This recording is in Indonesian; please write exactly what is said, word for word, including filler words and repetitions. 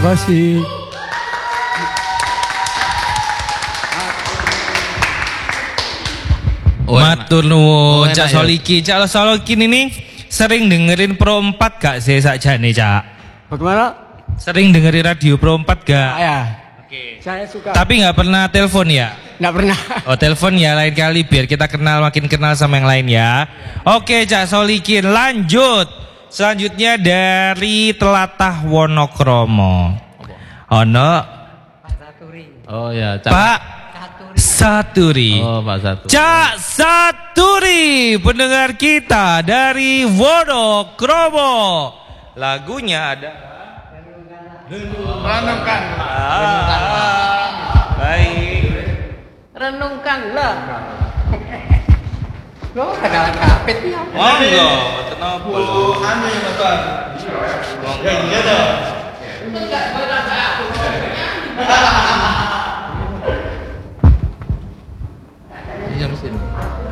kasih. Oh, matur nuwun, Oh, Cak Solikin. Cak Solikin ini sering dengerin Pro empat gak sih sakjane, Cak? Bagaimana? Sering dengerin radio Pro empat gak? Ya. Oke. Saya suka. Tapi nggak pernah telepon ya? Nggak pernah. Oh, telepon ya lain kali biar kita kenal makin kenal sama yang lain ya. Oke, Cak Solikin, lanjut. Selanjutnya dari Telatah Wonokromo. Ono Oh ya, Cak. Pak Saturi. Oh, Pak Saturi. Cak Saturi, pendengar kita dari Wonokromo. Lagunya ada Renungkan. Ah, baik. Renungkanlah. Lo kenalan kapit ya. Monggo, kenapa lu? Anu ya, Mas. Ya, iya dah. Ini jam sini.